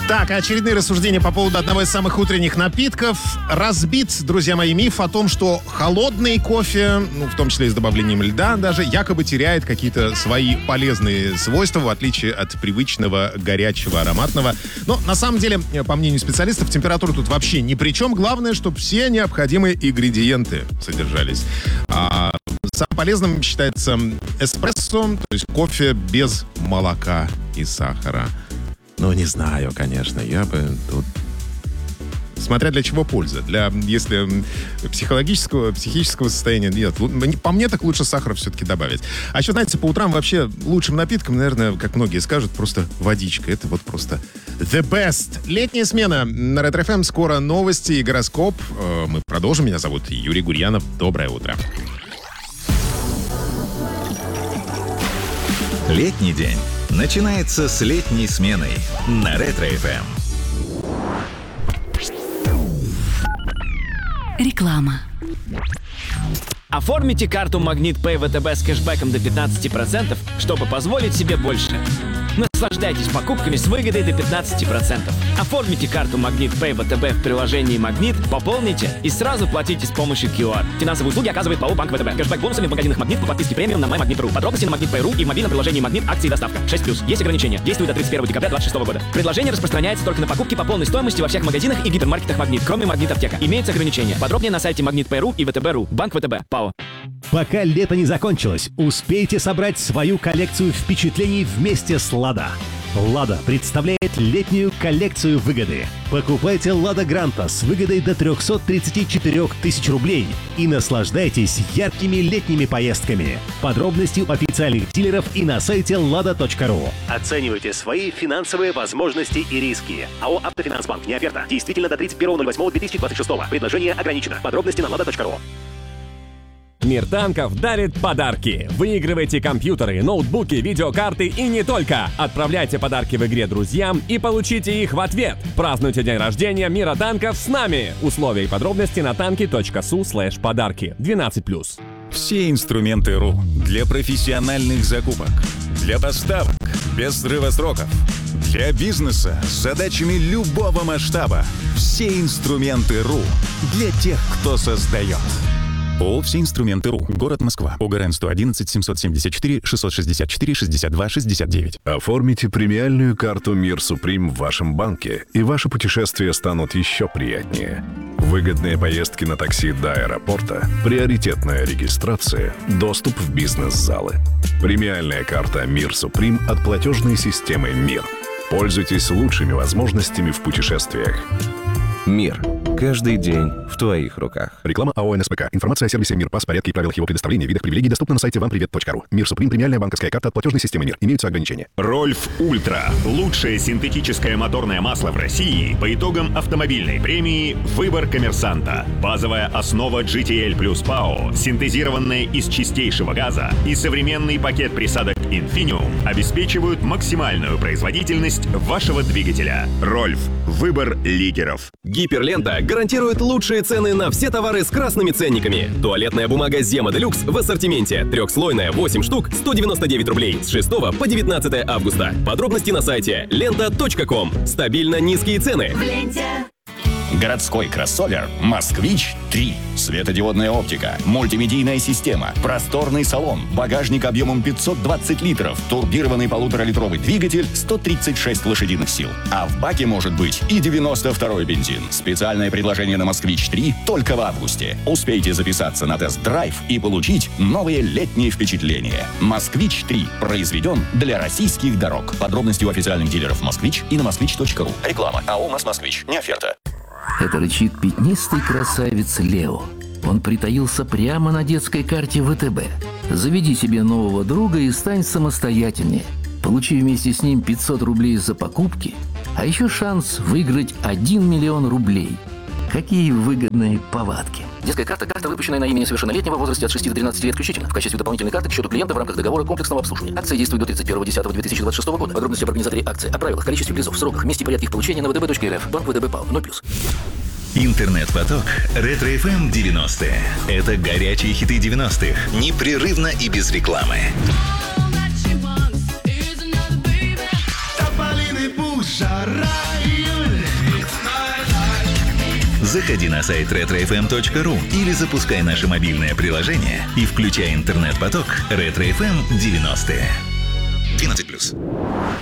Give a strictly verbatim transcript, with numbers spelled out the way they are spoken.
Так, очередные рассуждения по поводу одного из самых утренних напитков. Разбит, друзья мои, миф о том, что холодный кофе, ну, в том числе и с добавлением льда даже, якобы теряет какие-то свои полезные свойства, в отличие от привычного горячего ароматного. Но, на самом деле, по мнению специалистов, температура тут вообще ни при чем. Главное, чтобы все необходимые ингредиенты содержались. А самым полезным считается эспрессо, то есть кофе без молока и сахара. Ну, не знаю, конечно, я бы тут... Смотря для чего польза. Для, если психологического, психического состояния нет. По мне, так лучше сахара все-таки добавить. А еще, знаете, по утрам вообще лучшим напитком, наверное, как многие скажут, просто водичка. Это вот просто the best. Летняя смена на Ретро эф эм. Скоро новости и гороскоп. Мы продолжим. Меня зовут Юрий Гурьянов. Доброе утро. Летний день начинается с летней сменой на Ретро эф эм. Реклама. Оформите карту Магнит Pay вэ тэ бэ с кэшбэком до пятнадцати процентов, чтобы позволить себе больше. Наслаждайтесь покупками с выгодой до пятнадцати процентов. Оформите карту Магнит Pay вэ тэ бэ в приложении Магнит, пополните и сразу платите с помощью ку ар. Финансовые услуги оказывает ПАО Банк вэ тэ бэ. Кэшбэк бонусами в магазинах Магнит по подписке премиум на MyMagnet точка ру. Подробности на Магнит Pay точка ру и в мобильном приложении Магнит акции и доставка. шесть плюс. Есть ограничения. Действует до тридцать первого декабря двадцать шестого года. Предложение распространяется только на покупки по полной стоимости во всех магазинах и гипермаркетах Магнит, кроме Магнит Аптека. Имеются ограничения. Подробнее на сайте Магнит Pay точка ру и вэ тэ бэ точка ру. Банк вэ тэ бэ. ПАО. Пока лето не закончилось, успейте собрать свою коллекцию впечатлений вместе с «Лада». «Лада» представляет летнюю коллекцию выгоды. Покупайте «Лада Гранта» с выгодой до триста тридцать четыре тысячи рублей и наслаждайтесь яркими летними поездками. Подробности у официальных дилеров и на сайте лада точка ру. Оценивайте свои финансовые возможности и риски. АО «Автофинансбанк». Не оферта. Действительно до тридцать первого ноль восьмого две тысячи двадцать шестого. Предложение ограничено. Подробности на лада точка ру. Мир танков дарит подарки. Выигрывайте компьютеры, ноутбуки, видеокарты и не только. Отправляйте подарки в игре друзьям и получите их в ответ. Празднуйте день рождения Мира танков с нами. Условия и подробности на танки точка су слэш подарки. двенадцать плюс. Все инструменты РУ для профессиональных закупок, для поставок без срыва сроков, для бизнеса с задачами любого масштаба. Все инструменты РУ для тех, кто создает. ООО «Все инструменты РУ». Город Москва. ОГРН сто одиннадцать семьсот семьдесят четыре шестьсот шестьдесят четыре шестьдесят два шестьдесят девять. Оформите премиальную карту «Мир Суприм» в вашем банке, и ваши путешествия станут еще приятнее. Выгодные поездки на такси до аэропорта, приоритетная регистрация, доступ в бизнес-залы. Премиальная карта «Мир Суприм» от платежной системы «Мир». Пользуйтесь лучшими возможностями в путешествиях. Мир. Каждый день в твоих руках. Реклама АО эн эс пэ ка. Информация о сервисе «Мир», пас, порядке и правилах его предоставления, видах привилегий доступна на сайте вам привет точка ру. «Мир Суприм» — премиальная банковская карта от платежной системы «Мир». Имеются ограничения. Рольф Ультра. Лучшее синтетическое моторное масло в России по итогам автомобильной премии «Выбор коммерсанта». Базовая основа джи ти эл плюс ПАО, синтезированная из чистейшего газа, и современный пакет присадок Infineum обеспечивают максимальную производительность вашего двигателя. Рольф. Выбор лидеров. Гиперлента гарантирует лучшие цены на все товары с красными ценниками. Туалетная бумага Зема Делюкс в ассортименте. Трехслойная, восемь штук, сто девяносто девять рублей. С шестого по девятнадцатое августа. Подробности на сайте лента точка ком. Стабильно низкие цены. В ленте. Городской кроссовер «Москвич три». Светодиодная оптика, мультимедийная система, просторный салон, багажник объемом пятьсот двадцать литров, турбированный полуторалитровый двигатель, сто тридцать шесть лошадиных сил. А в баке может быть и девяносто второй бензин. Специальное предложение на «Москвич три» только в августе. Успейте записаться на тест-драйв и получить новые летние впечатления. «Москвич три» произведен для российских дорог. Подробности у официальных дилеров «Москвич» и на москвич точка ру. Реклама. АО «У нас Москвич». Не оферта. Это рычит пятнистый красавец Лео. Он притаился прямо на детской карте вэ тэ бэ. Заведи себе нового друга и стань самостоятельнее. Получи вместе с ним пятьсот рублей за покупки, а еще шанс выиграть один миллион рублей. Какие выгодные повадки. Детская карта – карта, выпущенная на имя несовершеннолетнего в возрасте от шести до тринадцати лет включительно. В качестве дополнительной карты к счету клиента в рамках договора комплексного обслуживания. Акция действует до тридцать первого десятого две тысячи двадцать шестого года. Подробности об организаторе акции, о правилах, количестве призов, сроках, месте и порядке их получения на вэ тэ бэ точка эр эф. Банк вэ тэ бэ ПАО. ноль плюс. Интернет-поток Ретро эф эм девяностые. Это горячие хиты девяностых. Непрерывно и без рекламы. Тополиный пух, жара и Заходи на сайт ретро эф эм точка ру или запускай наше мобильное приложение и включай интернет-поток Ретро эф эм девяностые. двенадцать плюс.